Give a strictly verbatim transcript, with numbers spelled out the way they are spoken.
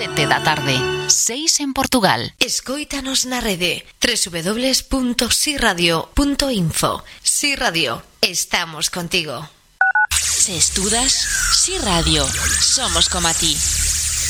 sete da tarde, seis en Portugal. Escóitanos na rede doble u doble u doble u punto si radio punto info. Si Radio, estamos contigo. Se estudas, Si Radio, somos como a ti.